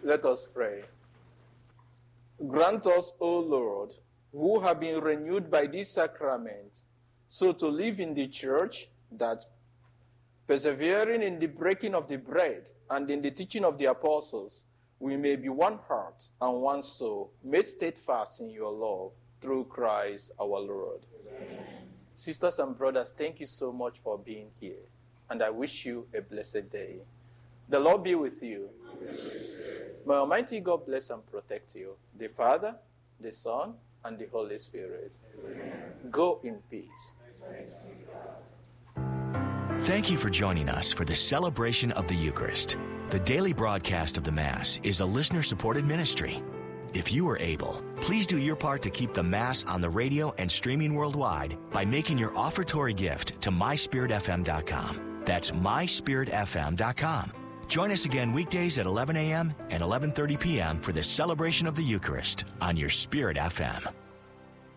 Let us pray. Grant us, O Lord, who have been renewed by this sacrament, so to live in the church that, persevering in the breaking of the bread and in the teaching of the apostles, we may be one heart and one soul, made steadfast in your love, through Christ our Lord. Amen. Sisters and brothers, thank you so much for being here, and I wish you a blessed day. The Lord be with you. May Almighty God bless and protect you, the Father, the Son, and the Holy Spirit. Amen. Go in peace. Thank you for joining us for the celebration of the Eucharist. The daily broadcast of the Mass is a listener-supported ministry. If you are able, please do your part to keep the Mass on the radio and streaming worldwide by making your offertory gift to myspiritfm.com. That's myspiritfm.com. Join us again weekdays at 11 a.m. and 11:30 p.m. for the celebration of the Eucharist on your Spirit FM.